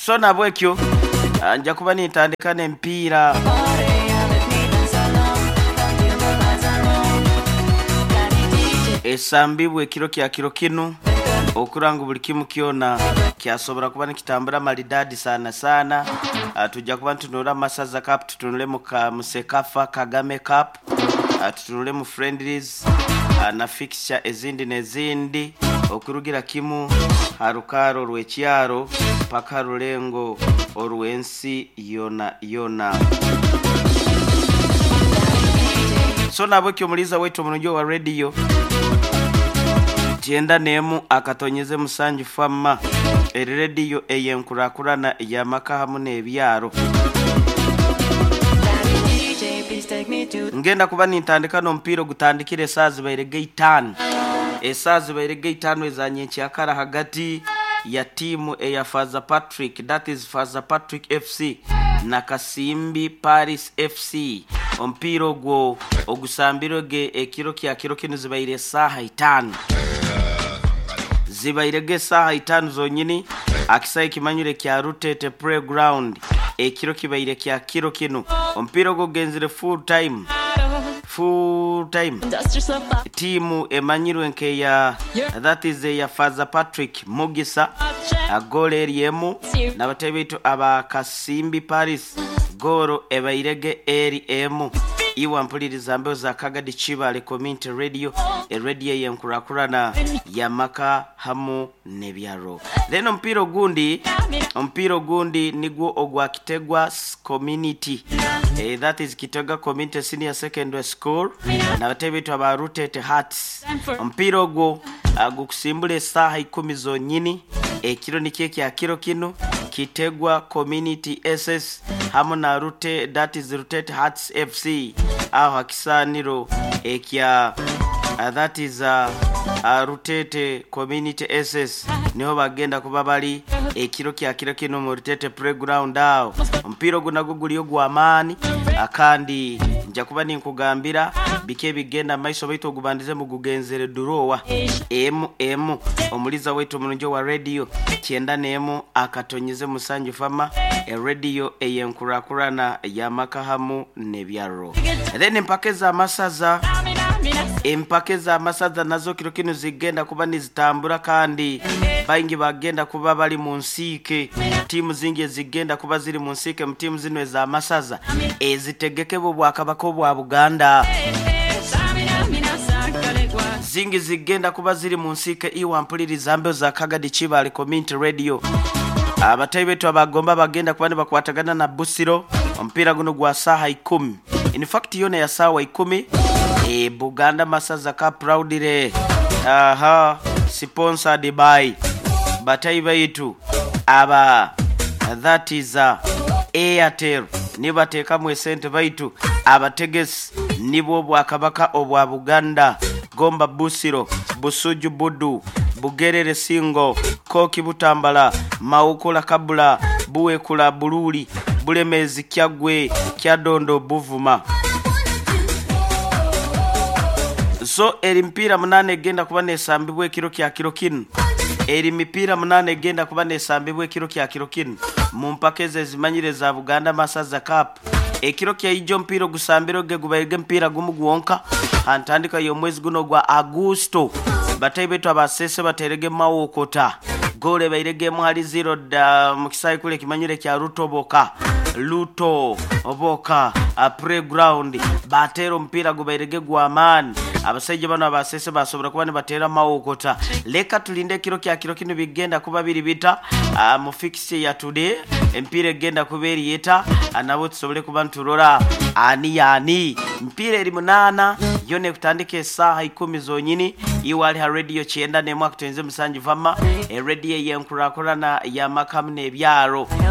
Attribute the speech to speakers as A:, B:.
A: so nabwekyo nja kuba nitandika n'empiira esambibwa ekiro kya kiro kinu okuranga buli kimu kyona kyasobora kuba nikitambula malidadi sana tujja kuba ntunula masaza cup tutunule mu Sekafa Kagame Cup tutunule mu friendlies na fixture ezindi nezindi okurugira kimu harukaro rwekyaro paka rulengo orwensi yona so nabwekyo muliza wetu omunjo wa radio Jenda nemu akatonyeze musanju fama radio eyenkurakurana ya makahamu n'ebyaro ngenda kuba nintandika n'omupiira gutandikire esaazi bairege 5 esaazi bairege 5 ezanyenki akara hagati ya timu eya Faza Patrick, that is Faza Patrick FC na Kasimbi Paris FC. Ompiro gwo ogusambiroge ekiro kya kiro kinu zibaire saha 5 zibairege saha 5 zonyini akisaye kimanyure kya Rutete Playground ekiro kibaire kya kiro kinu ompiro gwo genzire full time timu emanyirwe nke ya that is ya Faza Patrick Mugisa agole eriemu nabatebeto aba Kasimbi Paris goro ebairege eriemu iwa mpuliriza mbeo za Kagadi Chibale Community Radio radio yenkurakurana ya maka hamu nebyaro then ompiro gundi nigwo ogwa Kitegwa Community that is Kitega Community Senior Secondary School na batebeto aba Rutete Hearts ompiro gwo agukusimbule saha 10 zonyini ekiro nikie kya kiro kino Kitegwa Community SS hamu na Rute that is Rutete Hearts FC aho akisaniro ekya that is Rutete Community SS niho bagenda kuba bali ekiro kya kiro kino mu Rutete Playground aho ompiro gunago guliyo gwamani akandi nja kuba ninkugambira bike bigenda maiso baito gubandize mu gugenzere durowa emu omuliza wetu mulunjo wa radio kyenda nemu akatonyeze musanju fama radio eyenkurakurana ya makahamu nebyaro then empakeza amasaza nazo kiro kino zigenda kuba nizitambura kandi bayingi bagenda kuba bali mu nsike timu zingi zigenda kuba ziri mu nsike mu timu zino za amasaza ezitegeke bo bwakabako bwa Buganda zingi zigenda kuba ziri mu nsike iwa mpuliriza mbeo za Kagadi Chibale Community Radio abatayi betu abagomba bagenda kuba bakwatagana na Busiro ompira guno gwa saha 10 in fact yone ya sawa 10 Buganda Masaza Cup proudly sponsored by batayi betu aba that is Airtel nibateka mu sente baitu abategesi nibo bwakabaka obwa Buganda Gomba Busiro Busuju Budu Bugerere Singo Koki Butambala Maukola Kabula Buwekula Bululi Bulemezi Kyagwe Kyadondo Buvuma so erimpira munane genda kuba nesambibwe ekiro kya kiro kinu eri mipira munane genda kuba nesambibwe ekiro kya kiro kinu mu mpakeze zimanyire za Buganda Masaza Cup ekiro kya ijo mpiro gusambiro ge gubayege mpira gumu gwonka antandika yo mwezi guno gwa Agusto batayi betu abasese baterege mawokota gole bayirege mwali 0 da mukisayi kule kimanyire kya Luto Oboka Playground batero mpira gubayirege gwamani abasaije bano abasese basobora kuba ne batera mawokota leka tulinde kiro kya kiro kino bigenda kuba biri bita mu fixture ya today empire genda kuberi yeta anabo tusobole kuba nturora ani mpire eri munana yone kutandike saha 10 zonyini iwali ha radio kyenda ne mwaka 20 musanju vama radio yenkurakurana ya makamu ne byaro